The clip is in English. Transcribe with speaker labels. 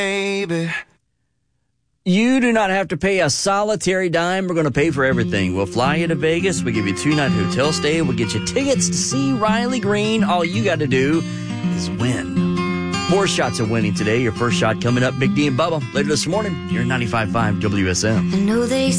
Speaker 1: Baby.
Speaker 2: You do not have to pay a solitary dime. We're going to pay for everything. We'll fly you to Vegas. We'll give you a 2-night hotel stay. We'll get you tickets to see Riley Green. All you got to do is win. 4 shots of winning today. Your first shot coming up. Big D and Bubba later this morning. You're 95.5 WSM.
Speaker 3: I know they